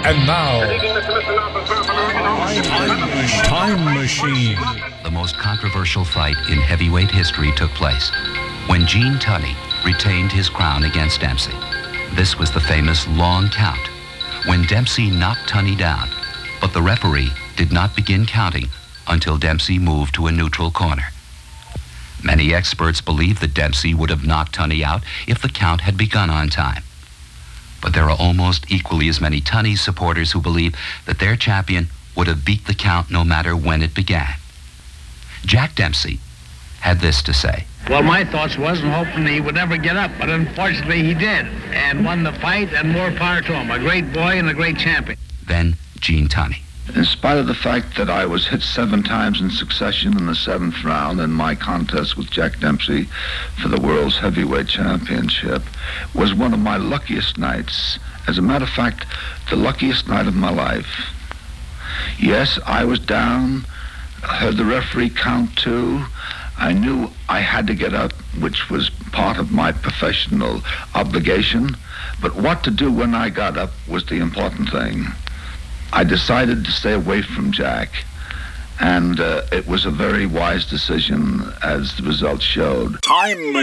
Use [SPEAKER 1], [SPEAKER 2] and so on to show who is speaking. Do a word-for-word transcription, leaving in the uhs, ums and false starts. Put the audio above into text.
[SPEAKER 1] And now, Time Machine.
[SPEAKER 2] The most controversial fight in heavyweight history took place when Gene Tunney retained his crown against Dempsey. This was the famous long count, when Dempsey knocked Tunney down, but the referee did not begin counting until Dempsey moved to a neutral corner. Many experts believe that Dempsey would have knocked Tunney out if the count had begun on time. But there are almost equally as many Tunney supporters who believe that their champion would have beat the count no matter when it began. Jack Dempsey had this to say.
[SPEAKER 3] Well, my thoughts was and hoping he would never get up, but unfortunately he did, and won the fight, and more power to him. A great boy and a great champion.
[SPEAKER 2] Then Gene Tunney.
[SPEAKER 4] In spite of the fact that I was hit seven times in succession in the seventh round in my contest with Jack Dempsey for the World's Heavyweight Championship, was one of my luckiest nights. As a matter of fact, the luckiest night of my life. Yes, I was down, heard the referee count two. I knew I had to get up, which was part of my professional obligation. But what to do when I got up was the important thing. I decided to stay away from Jack, and uh, it was a very wise decision, as the results showed.
[SPEAKER 1] Time Machine.